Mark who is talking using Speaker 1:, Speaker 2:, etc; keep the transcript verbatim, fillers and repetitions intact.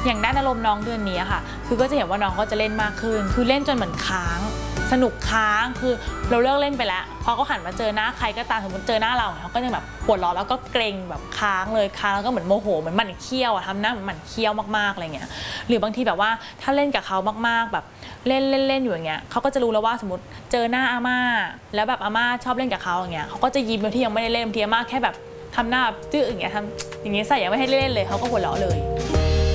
Speaker 1: อย่างด้านอารมณ์น้องเดือนนี้ค่ะคือก็จะเห็นว่าน้องก็จะเล่นมากขึ้นคือเล่นจนเหมือนค้างสนุกค้างคือเราเลิกเล่นไปแล้วพอเขาหันมาเจอหน้าใครก็ตามสมมติเจอหน้าเราเขาก็จะแบบปวดร้อนแล้วก็เกรงแบบค้างเลยค้างแล้วก็เหมือนโมโหเหมือนหมั่นเคี้ยวอะทำหน้าเหมือนหมั่นเคี้ยวมากๆอะไรเงี้ยหรือบางทีแบบว่าถ้าเล่นกับเขามากๆแบบเล่นเล่นเล่นอยู่อย่างเงี้ยเขาก็จะรู้แล้วว่าสมมติเจอหน้าอาม่าแล้วแบบอาม่าชอบเล่นกับเขาอย่างเงี้ยเขาก็จะยิ้มโดยที่ยังไม่ได้เล่นทีอาม่าแค่แบบทำหน้าจื้ออย่างเงี้ยทำอย่างเงี้ยใส่ยังไม่ให้เล่นเลยเขาก็หัวเราะเลย